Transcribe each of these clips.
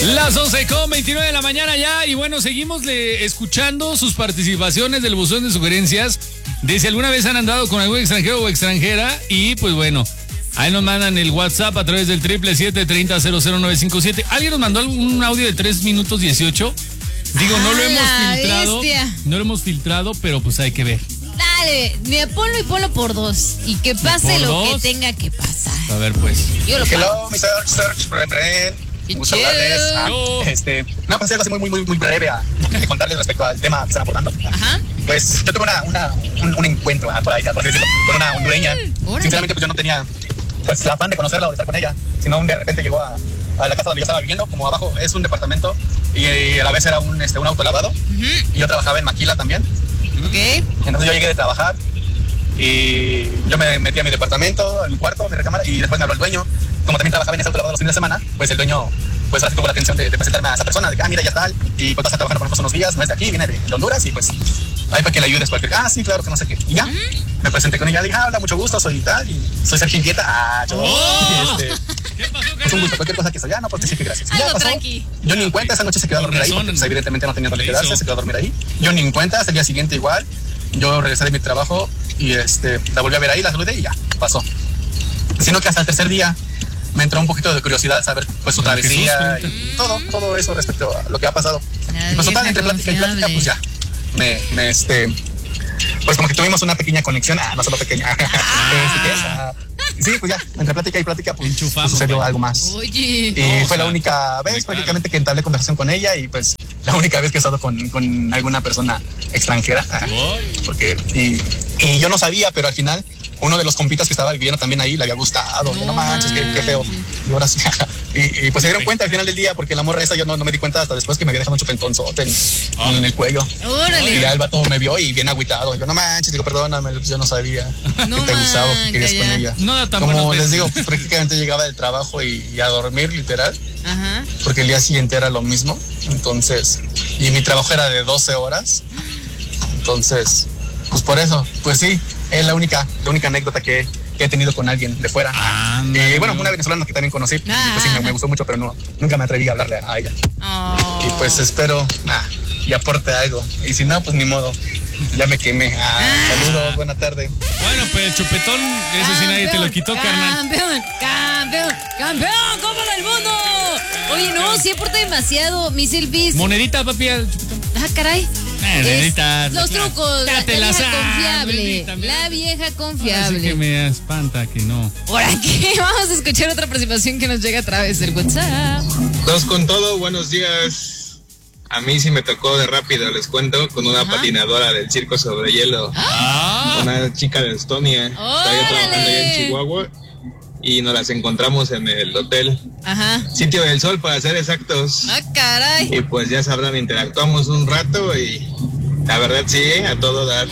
Las 11:29 de la mañana ya. Y bueno, seguimos escuchando sus participaciones del buzón de sugerencias de si alguna vez han andado con algún extranjero o extranjera. Y pues bueno, ahí nos mandan el WhatsApp a través del 777-30-00957. ¿Alguien nos mandó un audio de 3 minutos 18? Digo, no lo hemos filtrado. Bestia. No lo hemos filtrado, pero pues hay que ver. Dale, mira, ponlo y ponlo por 2. Y que pase lo que tenga que pasar. A ver, pues. Yo lo Hello, mi search, gusto hablarles. Una pasada así muy breve a contarles respecto al tema que están abordando. Ajá. Pues yo tuve un encuentro por ahí, por decirlo, con una hondureña. Sinceramente, pues yo no tenía pues el afán de conocerla o de estar con ella, sino de repente llegó a la casa donde yo estaba viviendo. Como abajo es un departamento y a la vez era un autolavado. Y yo trabajaba en Maquila también. Okay. Entonces yo llegué de trabajar y yo me metí a mi departamento, a mi cuarto, mi recámara, y después me habló el dueño. Como también trabajaba en ese autolavado los fines de semana, pues el dueño pues así tuvo la atención de presentarme a esa persona, de que mira, ya tal, y pues vas a trabajar con nosotros unos días, no es de aquí, viene de Honduras, y pues ahí para que le ayudes cualquier, sí, claro, que no sé qué. Y ya, me presenté con ella, le dije, hola, mucho gusto, soy tal, y soy Sergio Inquieta. ¿Qué pasó, es un gusto, cualquier cosa que soy, ya, no, pues sí, que gracias. Algo ya pasó, tranqui. yo ni en cuenta, esa noche se quedó a dormir ahí, porque pues, evidentemente no tenía dónde quedarse, se quedó a dormir ahí. Yo ni en cuenta, hasta el día siguiente igual, yo regresé de mi trabajo, y la volví a ver ahí, la saludé, y ya, pasó. Sino que hasta el tercer día, me entró un poquito de curiosidad saber pues su travesía y todo eso respecto a lo que ha pasado. Y pues total, entre plática y plática, pues ya, pues como que tuvimos una pequeña conexión, no solo pequeña, sí, pues ya, entre plática y plática, pues sucedió algo más. Oye. Y fue la única vez prácticamente que entablé conversación con ella y pues la única vez que he estado con alguna persona extranjera. Porque, y yo no sabía, pero al final uno de los compitas que estaba viviendo también ahí le había gustado. No manches, qué feo. Y ahora sí. Y pues se dieron cuenta al final del día, porque la morra esa yo no me di cuenta hasta después que me había dejado un chupentonzote en el cuello. Órale. Y ya el vato me vio y bien agüitado. Y yo, no manches, digo, perdóname, yo no sabía que te gustaba, que querías con ella. No, tan como les digo, pues, prácticamente llegaba del trabajo y a dormir, literal. Ajá. Porque el día siguiente era lo mismo. Entonces, y mi trabajo era de 12 horas. Entonces, pues por eso, pues sí, es la única anécdota que he tenido con alguien de fuera. Bueno, una venezolana que también conocí, pues sí, me gustó mucho, pero nunca me atreví a hablarle a ella. Y pues espero y aporte algo. Y si no, pues ni modo. Ya me quemé. Saludos, buena tarde. Bueno, pues el chupetón, eso sí nadie te lo quitó, carnal. ¡Campeón! ¡Copa del mundo! Oye, no, sí aporta demasiado. Mis selfies. Monedita, papi. Caray. Los trucos. La vieja confiable. La vieja confiable. Así que me espanta que no. ¿Por aquí? Vamos a escuchar otra participación que nos llega a través del WhatsApp. Dos con todo, buenos días. A mí sí me tocó de rápido, les cuento, con una patinadora del circo sobre hielo. Una chica de Estonia. Estaba yo trabajando allá en Chihuahua y nos las encontramos en el hotel. Sitio del Sol, para ser exactos. Caray. Y pues ya sabrán, interactuamos un rato y la verdad sí, a todo dar.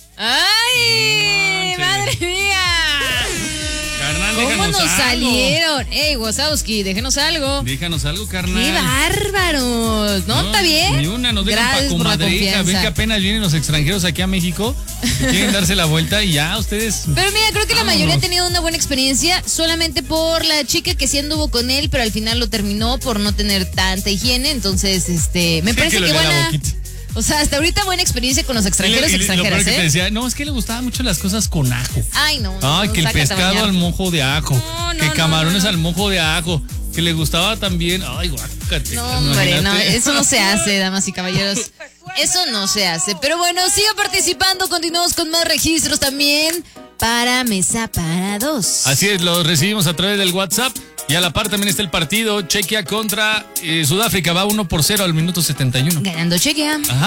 ¡Ay! ¡Madre mía! Carnal, ¿cómo nos algo salieron? Ey, Wazowski, déjenos algo. Déjanos algo, carnal. ¡Qué bárbaros! ¿No? ¿Está bien? Ni una, nos dejan para comadreja. Ven que apenas vienen los extranjeros aquí a México y quieren darse la vuelta y ya ustedes. Pero mira, creo que la mayoría ha tenido una buena experiencia, solamente por la chica que sí anduvo con él, pero al final lo terminó por no tener tanta higiene. Entonces, me parece que buena. O sea, hasta ahorita buena experiencia con los extranjeros y extranjeras, que te decía, no, es que le gustaban mucho las cosas con ajo. Ay, no. Ay, que el pescado al mojo de ajo. Que camarones al mojo de ajo. Que le gustaba también. Ay, guácate. No, hombre, no, eso no se hace, damas y caballeros. Eso no se hace. Pero bueno, sigan participando. Continuamos con más registros también para Mesa para Dos. Así es, lo recibimos a través del WhatsApp. Y a la par también está el partido Chequia contra Sudáfrica. Va 1-0 al minuto 71. Ganando Chequia. Ajá.